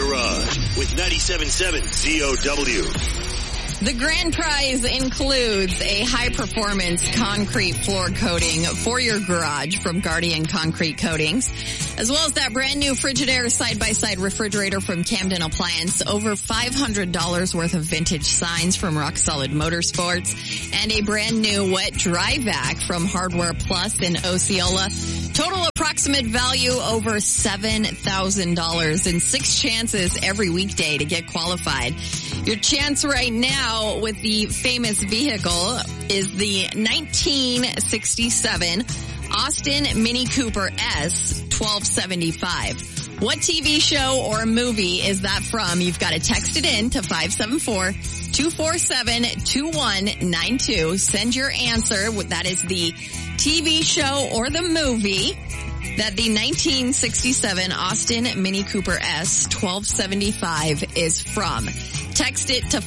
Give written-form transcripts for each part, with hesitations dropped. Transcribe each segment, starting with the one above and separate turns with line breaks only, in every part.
garage with 97.7 ZOW.
The grand prize includes a high-performance concrete floor coating for your garage from Guardian Concrete Coatings, as well as that brand-new Frigidaire side-by-side refrigerator from Camden Appliance, over $500 worth of vintage signs from Rock Solid Motorsports, and a brand-new wet dry vac from Hardware Plus in Osceola. Total approximate value over $7,000 and 6 chances every weekday to get qualified. Your chance right now with the famous vehicle is the 1967 Austin Mini Cooper S 1275. What TV show or movie is that from? You've got to text it in to 574-247-2192. Send your answer. That is the TV show or the movie that the 1967 Austin Mini Cooper S 1275 is from. Text it to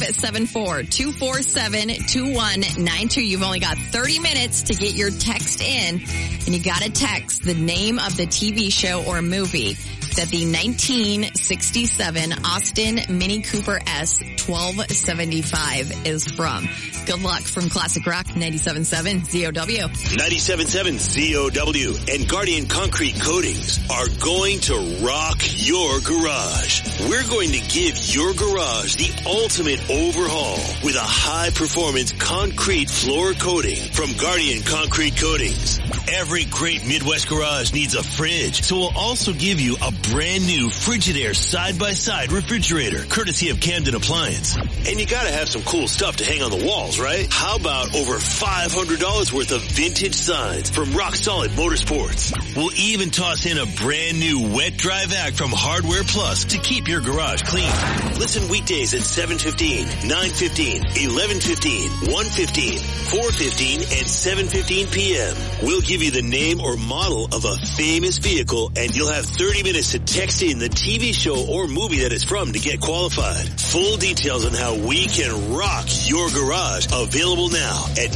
574-247-2192. You've only got 30 minutes to get your text in, and you gotta text the name of the TV show or movie that the 1967 Austin Mini Cooper S 1275 is from. Good luck from Classic Rock 97.7 ZOW.
97.7 ZOW and Guardian Concrete Coatings are going to rock your garage. We're going to give your garage the ultimate overhaul with a high-performance concrete floor coating from Guardian Concrete Coatings. Every great Midwest garage needs a fridge, so we'll also give you a brand new Frigidaire side-by-side refrigerator, courtesy of Camden Appliance. And you gotta have some cool stuff to hang on the walls, right? How about over $500 worth of vintage signs from Rock Solid Motorsports? We'll even toss in a brand new wet dry vac from Hardware Plus to keep your garage clean. Listen weekdays at 7:15, 9:15, 11:15, 1:15, 4:15, and 7:15 p.m. We'll give you the name or model of a famous vehicle, and you'll have 30 minutes to text in the TV show or movie that it's from to get qualified. Full details on how we can rock your garage available now at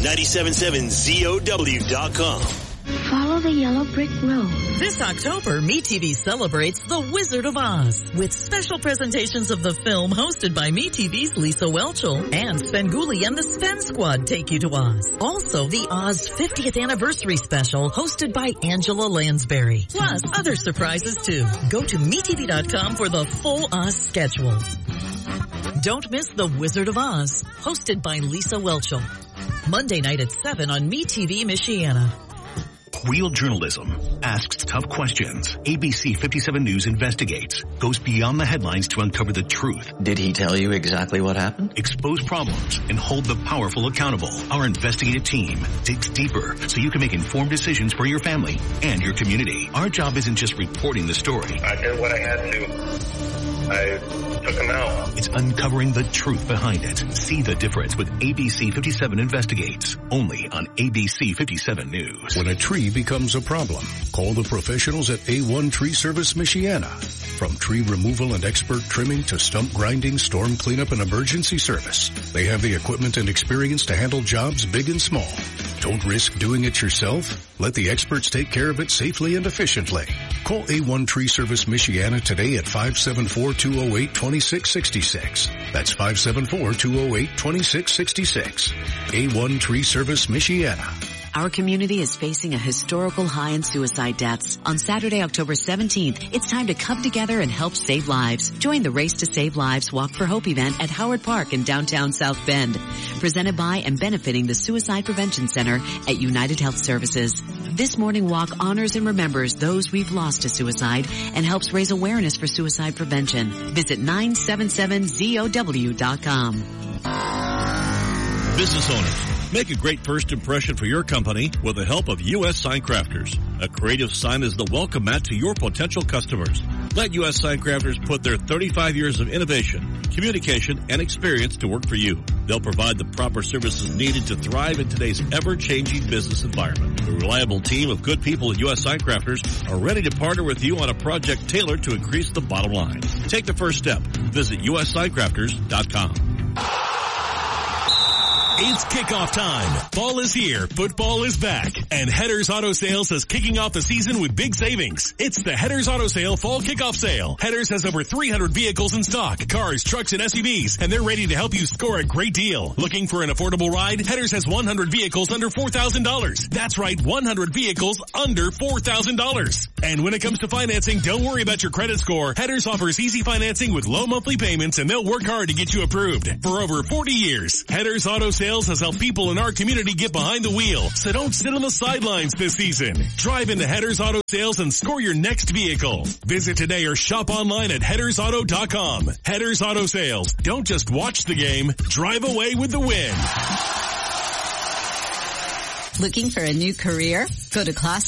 977ZOW.com.
Follow the yellow brick road.
This October, MeTV celebrates The Wizard of Oz with special presentations of the film hosted by MeTV's Lisa Whelchel, and Svengoolie and the Sven Squad take you to Oz. Also, the Oz 50th Anniversary Special hosted by Angela Lansbury. Plus, other surprises too. Go to MeTV.com for the full Oz schedule. Don't miss The Wizard of Oz, hosted by Lisa Whelchel. Monday night at 7 on MeTV Michiana.
Real journalism asks tough questions. ABC 57 News investigates, goes beyond the headlines to uncover the truth.
Did he tell you exactly what happened?
Expose problems and hold the powerful accountable. Our investigative team digs deeper so you can make informed decisions for your family and your community. Our job isn't just reporting the story.
I did what I had to. I took him out.
It's uncovering the truth behind it. See the difference with ABC 57 Investigates. Only on ABC 57 News.
When a tree becomes a problem, call the professionals at A1 Tree Service Michiana. From tree removal and expert trimming to stump grinding, storm cleanup, and emergency service, they have the equipment and experience to handle jobs big and small. Don't risk doing it yourself. Let the experts take care of it safely and efficiently. Call A1 Tree Service Michiana today at 574-208-2666. That's 574-208-2666. A1 Tree Service Michiana.
Our community is facing a historical high in suicide deaths. On Saturday, October 17th, it's time to come together and help save lives. Join the Race to Save Lives Walk for Hope event at Howard Park in downtown South Bend. Presented by and benefiting the Suicide Prevention Center at United Health Services. This morning walk honors and remembers those we've lost to suicide and helps raise awareness for suicide prevention. Visit 977ZOW.com.
Business owners, make a great first impression for your company with the help of U.S. Sign Crafters. A creative sign is the welcome mat to your potential customers. Let U.S. Sign Crafters put their 35 years of innovation, communication, and experience to work for you. They'll provide the proper services needed to thrive in today's ever-changing business environment. A reliable team of good people at U.S. Sign Crafters are ready to partner with you on a project tailored to increase the bottom line. Take the first step. Visit USSignCrafters.com.
It's kickoff time. Fall is here, football is back, and Headers Auto Sales is kicking off the season with big savings. It's the Headers Auto Sale Fall Kickoff Sale. Headers has over 300 vehicles in stock, cars, trucks, and SUVs, and they're ready to help you score a great deal. Looking for an affordable ride? Headers has 100 vehicles under $4,000. That's right, 100 vehicles under $4,000. And when it comes to financing, don't worry about your credit score. Headers offers easy financing with low monthly payments, and they'll work hard to get you approved. For over 40 years, Headers Auto Sales has helped people in our community get behind the wheel. So don't sit on the sidelines this season. Drive into Headers Auto Sales and score your next vehicle. Visit today or shop online at headersauto.com. Headers Auto Sales. Don't just watch the game. Drive away with the win.
Looking for a new career? Go to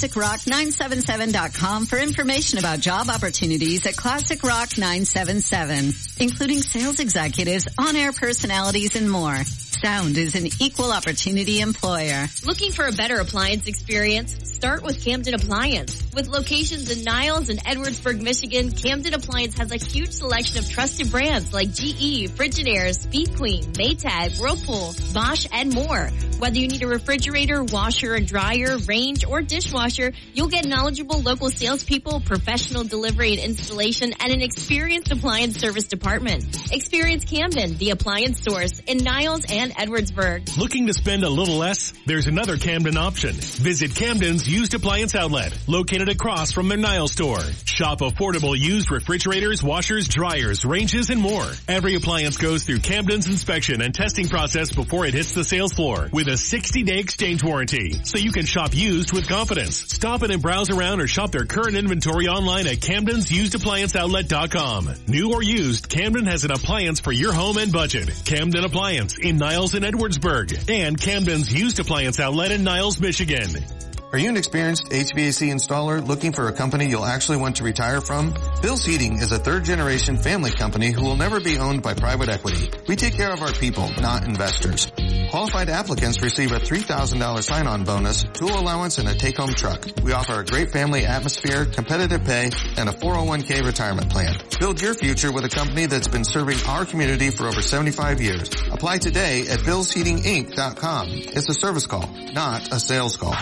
ClassicRock977.com for information about job opportunities at Classic Rock 977, including sales executives, on-air personalities, and more. Sound is an equal opportunity employer.
Looking for a better appliance experience? Start with Camden Appliance. With locations in Niles and Edwardsburg, Michigan, Camden Appliance has a huge selection of trusted brands like GE, Frigidaire, Speed Queen, Maytag, Whirlpool, Bosch, and more. Whether you need a refrigerator, washer, and dryer, range, or dishwasher, you'll get knowledgeable local salespeople, professional delivery and installation, and an experienced appliance service department. Experience Camden, the appliance source, in Niles and Edwardsburg.
Looking to spend a little less? There's another Camden option. Visit Camden's Used Appliance Outlet, located across from their Niles store. Shop affordable used refrigerators, washers, dryers, ranges, and more. Every appliance goes through Camden's inspection and testing process before it hits the sales floor with a 60-day exchange warranty, so you can shop used with confidence. Stop in and browse around or shop their current inventory online at Camden'sUsedApplianceOutlet.com. New or used, Camden has an appliance for your home and budget. Camden Appliance in Niles and Edwardsburg, and Camden's Used Appliance Outlet in Niles, Michigan.
Are you an experienced HVAC installer looking for a company you'll actually want to retire from? Bill's Heating is a third-generation family company who will never be owned by private equity. We take care of our people, not investors. Qualified applicants receive a $3,000 sign-on bonus, tool allowance, and a take-home truck. We offer a great family atmosphere, competitive pay, and a 401k retirement plan. Build your future with a company that's been serving our community for over 75 years. Apply today at billsheatinginc.com. It's a service call, not a sales call.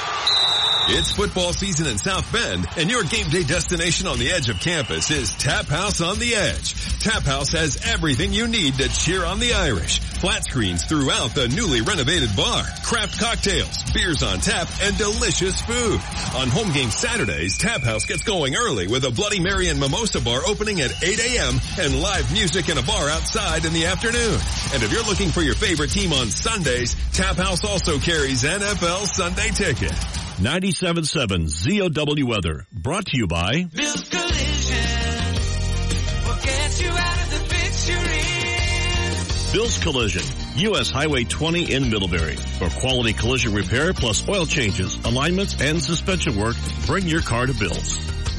It's football season in South Bend, and your game day destination on the edge of campus is Tap House on the Edge. Tap House has everything you need to cheer on the Irish. Flat screens throughout the newly renovated bar, craft cocktails, beers on tap, and delicious food. On home game Saturdays, Tap House gets going early with a Bloody Mary and Mimosa bar opening at 8 a.m. and live music in a bar outside in the afternoon. And if you're looking for your favorite team on Sundays, Tap House also carries NFL Sunday Ticket.
97.7 ZOW weather, brought to you by
Bill's Collision will get you out of the picture in.
Bill's Collision, U.S. Highway 20 in Middlebury. For quality collision repair plus oil changes, alignments, and suspension work, bring your car to Bill's.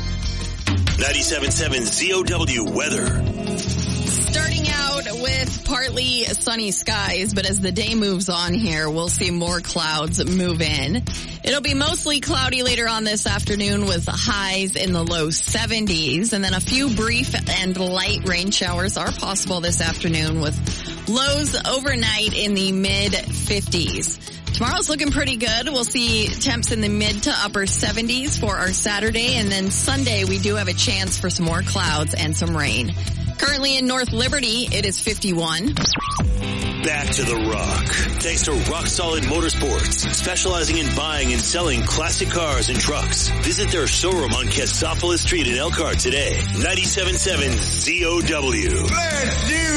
97.7 ZOW weather.
Starting out with partly sunny skies, but as the day moves on here, we'll see more clouds move in. It'll be mostly cloudy later on this afternoon with highs in the low 70s, and then a few brief and light rain showers are possible this afternoon with lows overnight in the mid 50s. Tomorrow's looking pretty good. We'll see temps in the mid to upper 70s for our Saturday, and then Sunday we do have a chance for some more clouds and some rain. Currently in North Liberty, it is 51.
Back to the Rock. Thanks to Rock Solid Motorsports, specializing in buying and selling classic cars and trucks. Visit their showroom on Cassopolis Street in Elkhart today. 97.7 ZOW.
Let's do